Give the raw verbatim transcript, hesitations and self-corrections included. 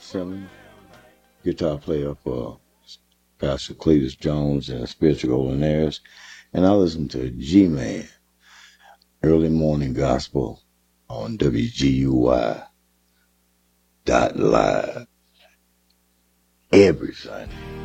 Simmons, guitar player for Pastor Cletus Jones and Spiritual Golden and I listen to G-Man, Early Morning Gospel on W G U Y dot live every Sunday.